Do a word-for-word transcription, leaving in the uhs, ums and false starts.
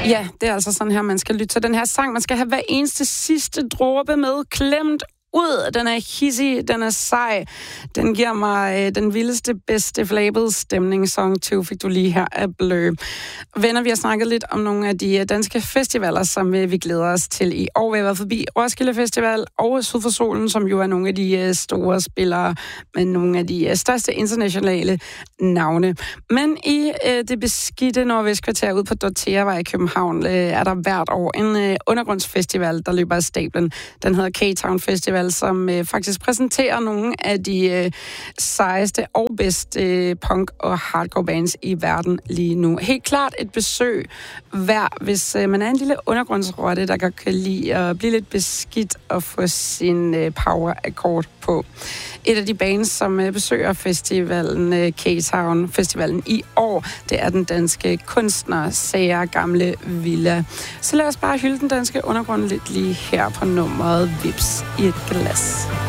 Ja, det er altså sådan her, man skal lytte til den her sang. Man skal have hver eneste sidste dråbe med klemt ud. Den er hissig, den er sej. Den giver mig øh, den vildeste, bedste flabede stemning. Song to fik du lige her af Blø. Venner, vi har snakket lidt om nogle af de danske festivaler, som øh, vi glæder os til i år. Vi har været forbi Roskilde Festival og Syd for Solen, som jo er nogle af de øh, store spillere med nogle af de øh, største internationale navne. Men i øh, det beskidte Nordvestkvarter ude på Dortheavej i København øh, er der hvert år en øh, undergrundsfestival, der løber af stablen. Den hedder K-Town Festival, som øh, faktisk præsenterer nogle af de øh, sejeste og bedste øh, punk- og hardcore bands i verden lige nu. Helt klart et besøg værd, hvis øh, man er en lille undergrundsrotte, der godt kan lide at blive lidt beskidt og få sin øh, power-akkord på. Et af de bands, som øh, besøger festivalen, øh, K-Town Festivalen i år, det er den danske kunstner Sager Gamle Villa. Så lad os bare hylde den danske undergrund lidt lige her på nummeret Vips i et glas.